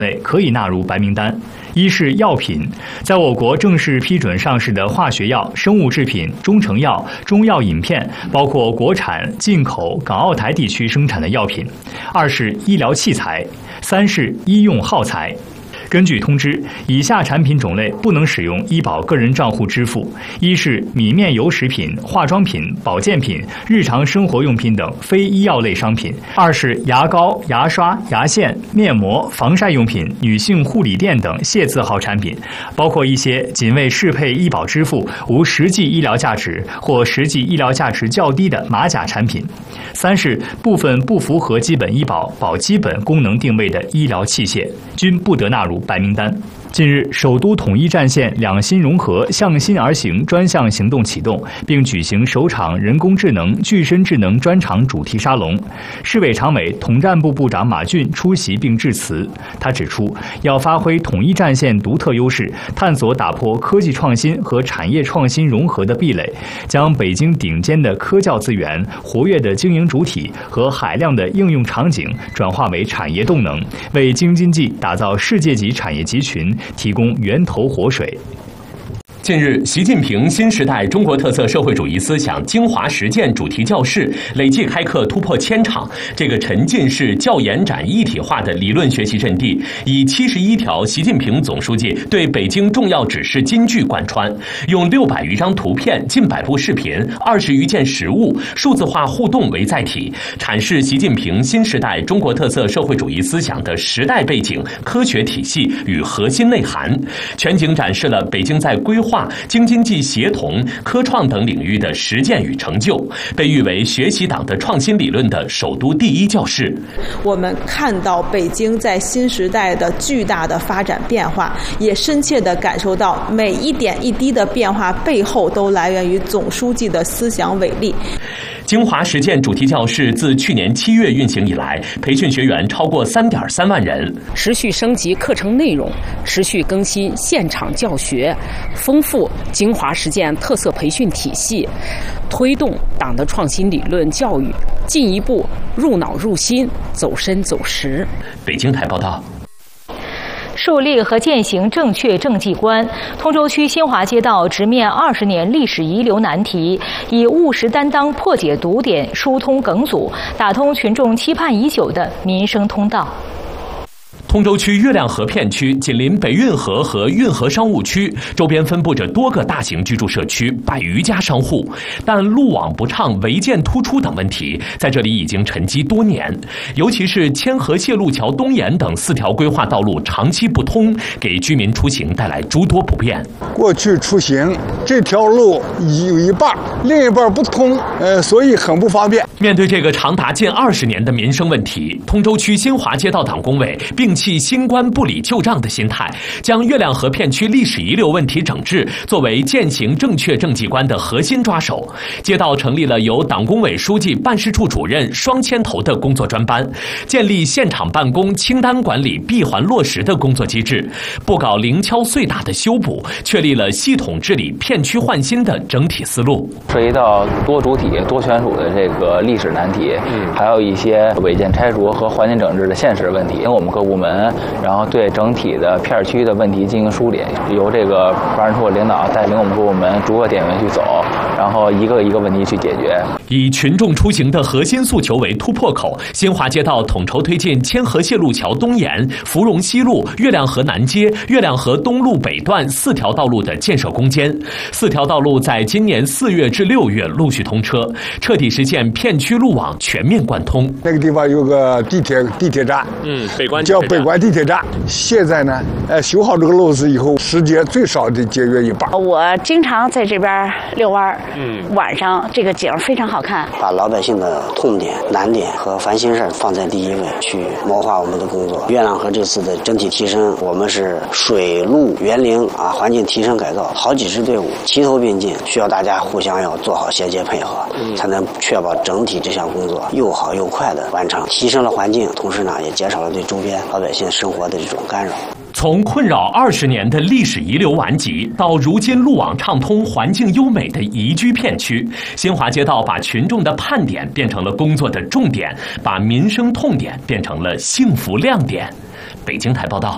类可以纳入白名单。一是药品，在我国正式批准上市的化学药、生物制品、中成药、中药饮片，包括国产、进口、港澳台地区生产的药品。二是医疗器材。三是医用耗材。根据通知，以下产品种类不能使用医保个人账户支付：一是米面油食品、化妆品、保健品、日常生活用品等非医药类商品；二是牙膏、牙刷、牙线、面膜、防晒用品、女性护理垫等谢字号产品，包括一些仅为适配医保支付、无实际医疗价值或实际医疗价值较低的马甲产品；三是部分不符合基本医保保基本功能定位的医疗器械，均不得纳入白名单。近日，首都统一战线两新融合向心而行专项行动启动，并举行首场人工智能、具身智能专场主题沙龙。市委常委、统战部部长马俊出席并致辞。他指出，要发挥统一战线独特优势，探索打破科技创新和产业创新融合的壁垒，将北京顶尖的科教资源、活跃的经营主体和海量的应用场景转化为产业动能，为京津冀打造世界级产业集群提供源头活水。 近日，习近平新时代中国特色社会主义思想精华实践主题教室累计开课突破1000场。这个沉浸式教研展一体化的理论学习阵地，以71条习近平总书记对北京重要指示金句贯穿，用600余张图片、近100部视频、20余件实物、数字化互动为载体，阐释习近平新时代中国特色社会主义思想的时代背景、科学体系与核心内涵，全景展示了北京在规划、京津冀协同、科创等领域的实践与成就，被誉为学习党的创新理论的首都第一教室。 我们看到北京在新时代的巨大的发展变化，也深切地感受到每一点一滴的变化背后都来源于总书记的思想伟力。 精华实践主题教室自去年7月运行以来，培训学员超过3.3万人， 持续升级课程内容，持续更新现场教学，丰富精华实践特色培训体系，推动党的创新理论教育进一步入脑入心、走深走实。 北京台报道。 树立和践行正确政绩观，通州区新华街道直面20年历史遗留难题，以务实担当破解堵点、疏通梗阻，打通群众期盼已久的民生通道。 通州区月亮河片区紧邻北运河和运河商务区，周边分布着多个大型居住社区，100余家商户，但路网不畅、违建突出等问题在这里已经沉积多年。尤其是千河谢路桥东沿等4条规划道路长期不通，给居民出行带来诸多不便。 过去出行这条路有一半，另一半不通，所以很不方便。 面对这个长达近20年的民生问题，通州区新华街道党工委摒弃新官不理旧账的心态，将月亮河片区历史遗留问题整治作为践行正确政绩观的核心抓手。街道成立了由党工委书记、办事处主任双牵头的工作专班，建立现场办公、清单管理、闭环落实的工作机制，不搞零敲碎打的修补，确立了系统治理片区换新的整体思路。 涉及到多主体、多权属的这个历史难题，还有一些违建拆除和环境整治的现实问题，我们各部门然后对整体的片区的问题进行梳理，由这个办事处领导带领我们各部门逐个点位去走，然后一个一个问题去解决。 以群众出行的核心诉求为突破口，新华街道统筹推进千河谢路桥东沿、芙蓉西路、月亮河南街、月亮河东路北段4条道路的建设攻坚。4条道路在今年4月至6月陆续通车，彻底实现片区路网全面贯通。 那个地方有个地铁站， 北关叫北关地铁站。现在呢，修好这个路子以后，时间最少的节约一半。 我经常在这边遛弯，晚上这个景非常好看。 把老百姓的痛点、难点和烦心事放在第一位，去谋划我们的工作。月亮河这次的整体提升，我们是水陆园林环境提升改造，好几支队伍齐头并进，需要大家互相要做好衔接配合，才能确保整体这项工作又好又快的完成，提升了环境，同时呢也减少了对周边老百姓生活的这种干扰。 从困扰20年的历史遗留顽疾，到如今路网畅通、环境优美的宜居片区，新华街道把群众的盼点变成了工作的重点，把民生痛点变成了幸福亮点。北京台报道。